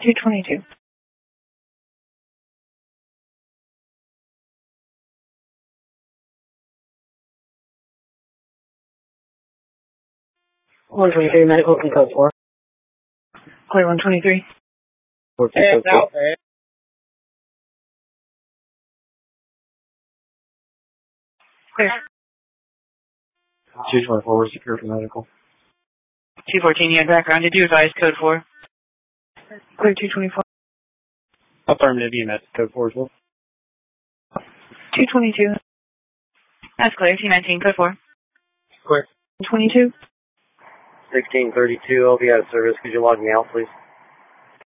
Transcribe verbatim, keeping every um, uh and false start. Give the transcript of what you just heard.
two twenty-two. one twenty-three, medical from code four. Clear one twenty-three. four two code four. Clear. two twenty-four, we're secure for medical. two fourteen, you had background. Did you advise code four? Clear two twenty-four. Affirmative, E M S, code four as well. two twenty-two. That's clear. T nineteen, code four. Clear. twenty-two. sixteen thirty-two, I'll be out of service. Could you log me out, please?